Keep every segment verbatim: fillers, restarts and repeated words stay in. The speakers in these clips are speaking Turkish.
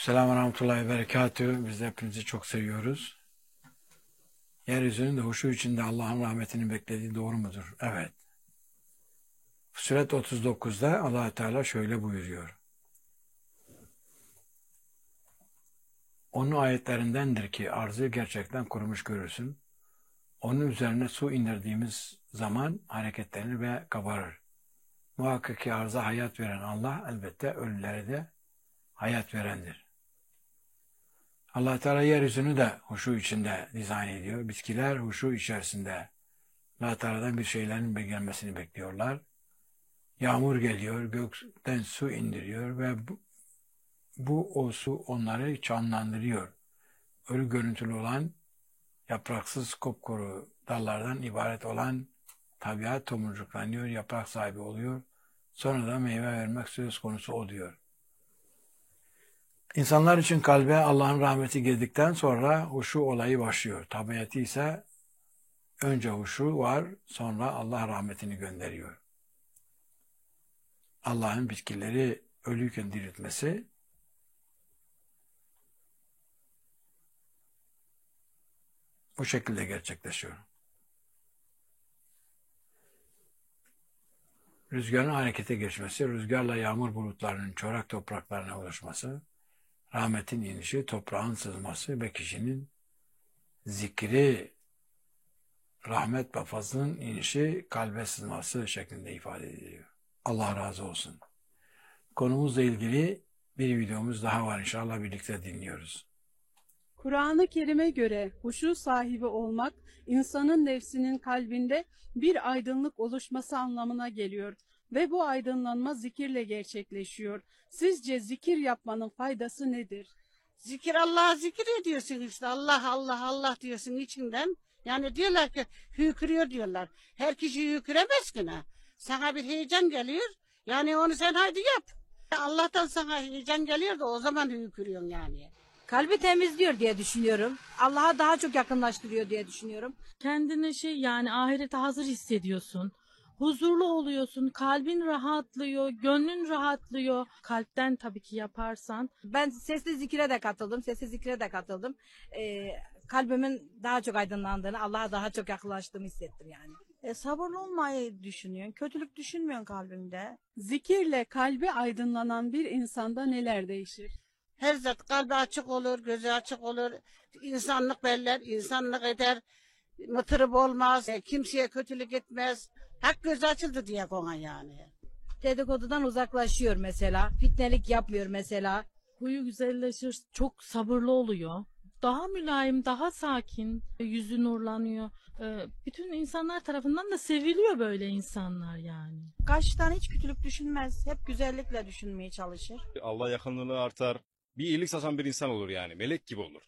Selamun Rahmetullahi ve Berekatühü. Biz de hepinizi çok seviyoruz. Yeryüzünün de huşu içinde Allah'ın rahmetini beklediği doğru mudur? Evet. Fussilet otuz dokuzda Allah Teala şöyle buyuruyor. Onun ayetlerindendir ki arzı gerçekten kurumuş görürsün. Onun üzerine su indirdiğimiz zaman hareketlenir ve kabarır. Muhakkak ki arza hayat veren Allah elbette ölülere de hayat verendir. Allah Teala yeryüzünü de huşu içinde dizayn ediyor. Bitkiler huşu içerisinde Allah Teala'dan bir şeylerin gelmesini bekliyorlar. Yağmur geliyor, gökten su indiriyor ve bu, bu o su onları canlandırıyor. Ölü görüntülü olan, yapraksız kopkuru dallardan ibaret olan tabiat tomurcuklanıyor, yaprak sahibi oluyor. Sonra da meyve vermek söz konusu oluyor. İnsanlar için kalbe Allah'ın rahmeti girdikten sonra huşu olayı başlıyor. Tabiatı ise önce huşu var, sonra Allah rahmetini gönderiyor. Allah'ın bitkileri ölüyken diriltmesi bu şekilde gerçekleşiyor. Rüzgarın harekete geçmesi, rüzgarla yağmur bulutlarının çorak topraklarına ulaşması, rahmetin inişi, toprağın sızması ve kişinin zikri, rahmet ve fazlın inişi, kalbe sızması şeklinde ifade ediliyor. Allah razı olsun. Konumuzla ilgili bir videomuz daha var, inşallah birlikte dinliyoruz. Kur'an-ı Kerim'e göre huşu sahibi olmak, insanın nefsinin kalbinde bir aydınlık oluşması anlamına geliyor ve bu aydınlanma zikirle gerçekleşiyor. Sizce zikir yapmanın faydası nedir? Zikir Allah'a zikir ediyorsun işte. Allah Allah Allah diyorsun içinden. Yani diyorlar ki hükürüyor diyorlar. Her kişi hüküremez ki ne? Sana bir heyecan geliyor. Yani onu sen haydi yap. Allah'tan sana heyecan geliyor da o zaman hükürüyorsun yani. Kalbi temizliyor diye düşünüyorum. Allah'a daha çok yakınlaştırıyor diye düşünüyorum. Kendini şey yani ahirete hazır hissediyorsun. Huzurlu oluyorsun, kalbin rahatlıyor, gönlün rahatlıyor. Kalpten tabii ki yaparsan. Ben sesli zikire de katıldım, sessiz zikire de katıldım. Ee, kalbimin daha çok aydınlandığını, Allah'a daha çok yakınlaştığımı hissettim yani. E, sabırlı olmayı düşünüyorsun. Kötülük düşünmüyorsun kalbinde. Zikirle kalbi aydınlanan bir insanda neler değişir? Her zat kalbi açık olur, gözü açık olur. İnsanlık beller, insanlık eder. Mıtırıp olmaz, kimseye kötülük etmez. Hak gözü açıldı diye ona yani. Dedikodudan uzaklaşıyor mesela, fitnelik yapmıyor mesela. Huyu güzelleşir, çok sabırlı oluyor. Daha mülayim, daha sakin, yüzü nurlanıyor. Ee, bütün insanlar tarafından da seviliyor böyle insanlar yani. Karşıdan hiç kötülük düşünmez. Hep güzellikle düşünmeye çalışır. Allah yakınlığı artar. Bir iyilik saçan bir insan olur yani. Melek gibi olur.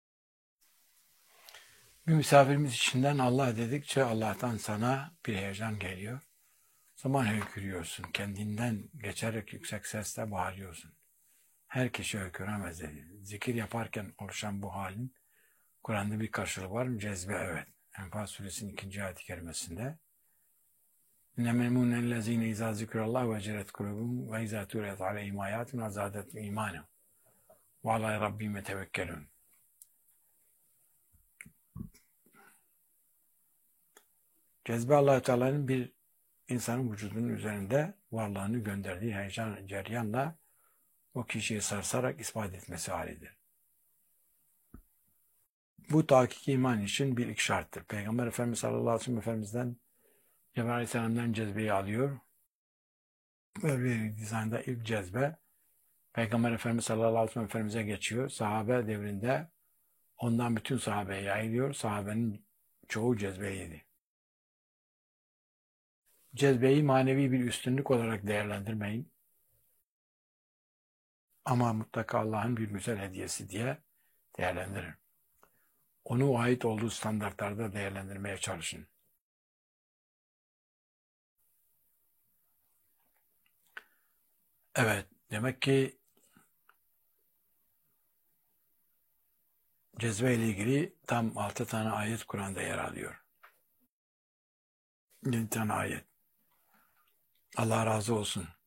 Bir misafirimiz içinden Allah dedikçe Allah'tan sana bir heyecan geliyor. O zaman höykürüyorsun. Kendinden geçerek yüksek sesle bağırıyorsun. Her kişi höyküremez dedi. Zikir yaparken oluşan bu halin Kur'an'da bir karşılığı var mı? Cezbe, evet. Enfal suresinin ikinci ayet-i kerimesinde İnnemel lezine izâ zikrullah ve ceret kulubum ve izâ turiyet aleyhim âyâtun azâdet îmânem ve alâ rabbîme tevekkelûn. Cezbe Allah-u Teala'nın bir insanın vücudunun üzerinde varlığını gönderdiği heyecan ceryanla o kişiyi sarsarak ispat etmesi halidir. Bu tahkik iman için bir ilk şarttır. Peygamber Efendimiz sallallahu aleyhi ve sellem Efendimiz'den Cebrail aleyhisselam'dan cezbeyi alıyor. Böyle bir dizaynda ilk cezbe Peygamber Efendimiz sallallahu aleyhi ve sellem Efendimiz'e geçiyor. Sahabe devrinde ondan bütün sahabeye yayılıyor. Sahabenin çoğu cezbeyi yedi. Cezbeyi manevi bir üstünlük olarak değerlendirmeyin. Ama mutlaka Allah'ın bir güzel hediyesi diye değerlendirin. Onu ait olduğu standartlarda değerlendirmeye çalışın. Evet, demek ki cezbe ile ilgili tam altı tane ayet Kur'an'da yer alıyor. yedi tane ayet. Allah razı olsun.